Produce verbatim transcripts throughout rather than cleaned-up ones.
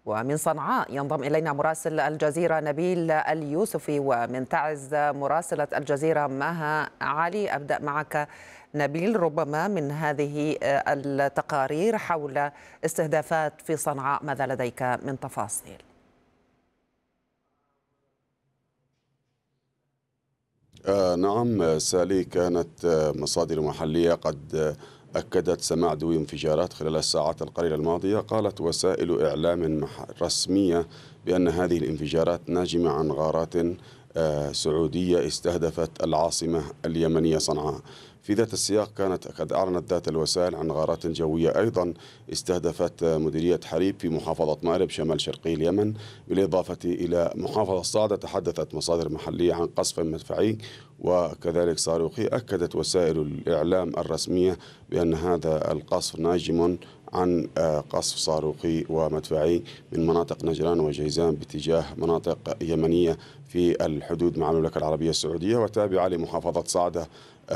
ومن صنعاء ينضم إلينا مراسل الجزيرة نبيل اليوسفي، ومن تعز مراسلة الجزيرة مها علي. أبدأ معك نبيل، ربما من هذه التقارير حول استهدافات في صنعاء ماذا لديك من تفاصيل؟ آه نعم سالي، كانت مصادر محلية قد أكدت سماع دوي انفجارات خلال الساعات القليلة الماضية. قالت وسائل إعلام رسمية بأن هذه الانفجارات ناجمة عن غارات آه سعودية استهدفت العاصمة اليمنية صنعاء. في ذات السياق كانت قد أعلنت ذات الوسائل عن غارات جوية أيضا استهدفت مديرية حريب في محافظة مأرب شمال شرقي اليمن، بالإضافة إلى محافظة صعدة. تحدثت مصادر محلية عن قصف مدفعي وكذلك صاروخي. أكدت وسائل الإعلام الرسمية بأن هذا القصف ناجم عن قصف صاروخي ومدفعي من مناطق نجران وجيزان باتجاه مناطق يمنية في الحدود مع المملكة العربية السعودية وتابعة لمحافظة صعدة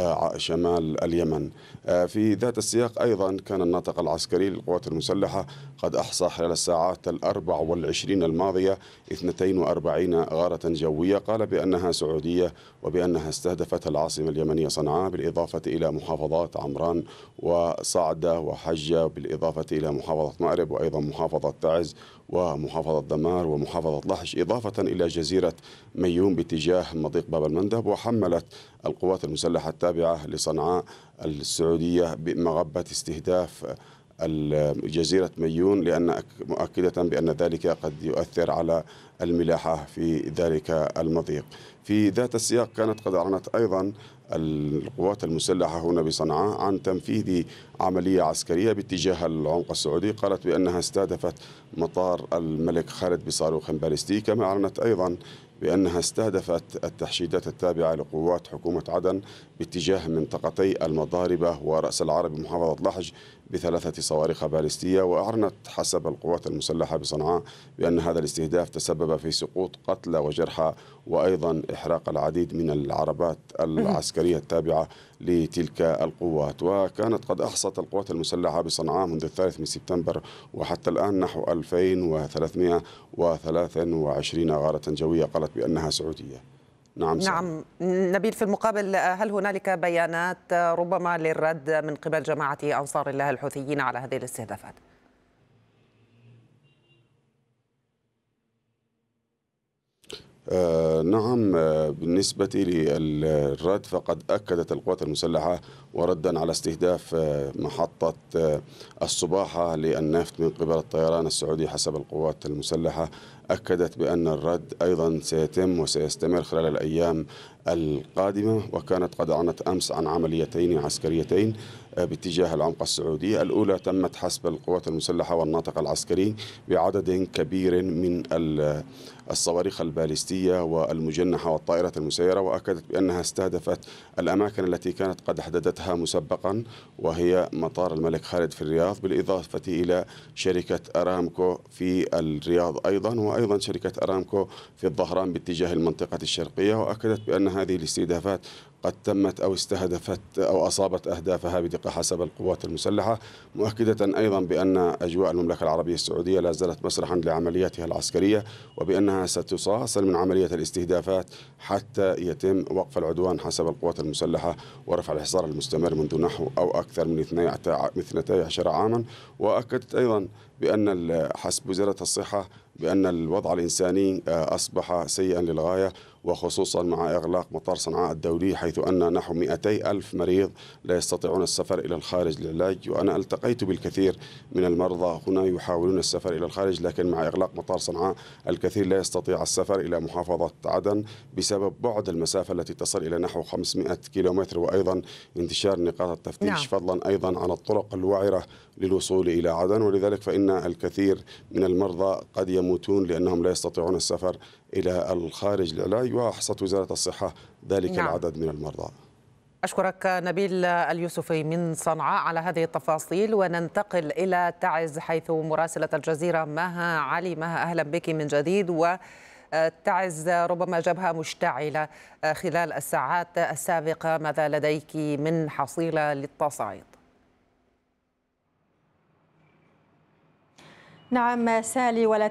شمال اليمن. في ذات السياق أيضا كان الناطق العسكري للقوات المسلحة قد أحصى خلال الساعات الأربع والعشرين الماضية اثنتين وأربعين غارة جوية، قال بأنها سعودية وبأنها استهدفت العاصمة اليمنية صنعاء، بالإضافة إلى محافظات عمران وصعدة وحجة، بالإضافة إلى محافظة مأرب وأيضا محافظة تعز ومحافظة دمار ومحافظة لحج، إضافة إلى جزيرة ميون باتجاه مضيق باب المندب. وحملت القوات المسلحة التابعة لصنعاء السعودية بمغبة استهداف جزيرة ميون، لأن مؤكدة بأن ذلك قد يؤثر على الملاحة في ذلك المضيق. في ذات السياق كانت قد أعلنت أيضا القوات المسلحة هنا بصنعاء عن تنفيذ عملية عسكرية باتجاه العمق السعودي، قالت بأنها استهدفت مطار الملك خالد بصاروخ باليستي. كما أعلنت أيضا بأنها استهدفت التحشيدات التابعة لقوات حكومة عدن باتجاه منطقتي المضاربة ورأس العرب بمحافظة لحج بثلاثة صواريخ باليستية. وأعلنت حسب القوات المسلحة بصنعاء بأن هذا الاستهداف تسبب في سقوط قتلى وجرحى وأيضا إحراق العديد من العربات العسكرية التابعة لتلك القوات. وكانت قد أحصت القوات المسلحة بصنعاء منذ الثالث من سبتمبر وحتى الآن نحو ألفين وثلاثمئة وثلاثة وعشرين غارة جوية قالت بأنها سعودية. نعم نعم نبيل، في المقابل هل هنالك بيانات ربما للرد من قبل جماعة أنصار الله الحوثيين على هذه الاستهدافات؟ آه نعم، آه بالنسبة للرد فقد أكدت القوات المسلحة وردا على استهداف آه محطة آه الصباحة للنفط من قبل الطيران السعودي حسب القوات المسلحة، أكدت بأن الرد أيضا سيتم وسيستمر خلال الأيام القادمة. وكانت قد أعلنت أمس عن عمليتين عسكريتين باتجاه العمق السعودي. الأولى تمت حسب القوات المسلحة والناطق العسكري بعدد كبير من الصواريخ الباليستية والمجنحة والطائرة المسيرة، وأكدت بأنها استهدفت الأماكن التي كانت قد حددتها مسبقا، وهي مطار الملك خالد في الرياض، بالإضافة إلى شركة أرامكو في الرياض أيضا، وأيضا شركة أرامكو في الظهران باتجاه المنطقة الشرقية. وأكدت بأن هذه الاستهدافات قد تمت أو استهدفت أو أصابت أهدافها بدقة حسب القوات المسلحة، مؤكدة أيضا بأن أجواء المملكة العربية السعودية لا زالت مسرحا لعملياتها العسكرية، وبأنها ستواصل من عملية الاستهدافات حتى يتم وقف العدوان حسب القوات المسلحة ورفع الحصار المستمر منذ نحو أو أكثر من اثنتي عشرة عاما. وأكدت أيضا بأن حسب وزارة الصحة بأن الوضع الإنساني أصبح سيئا للغاية، وخصوصا مع إغلاق مطار صنعاء الدولي، حيث أن نحو مئتي ألف مريض لا يستطيعون السفر إلى الخارج للعلاج. وأنا التقيت بالكثير من المرضى هنا يحاولون السفر إلى الخارج، لكن مع إغلاق مطار صنعاء الكثير لا يستطيع السفر إلى محافظة عدن بسبب بعد المسافة التي تصل إلى نحو خمسمئة كيلومتر، وأيضا انتشار نقاط التفتيش، نعم. فضلا أيضا عن الطرق الوعرة للوصول إلى عدن. ولذلك فإن الكثير من المرضى قد يموتون لأنهم لا يستطيعون السفر إلى الخارج للعلاج، وأحصت وزارة الصحة ذلك نعم. العدد من المرضى. أشكرك نبيل اليوسفي من صنعاء على هذه التفاصيل. وننتقل إلى تعز حيث مراسلة الجزيرة مها علي. مها، أهلا بك من جديد. وتعز ربما جبهة مشتعلة خلال الساعات السابقة، ماذا لديك من حصيلة للتصعيد؟ نعم سالي، ولا